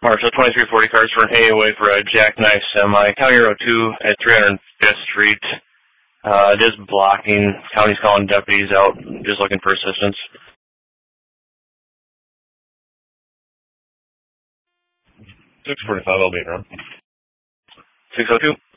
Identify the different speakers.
Speaker 1: Marshall, 2340 cars for an AOA for a jackknife semi. County Road 2 at 305th Street. Just blocking. County's calling deputies out, just looking for assistance.
Speaker 2: 645, I'll be around.
Speaker 1: 602.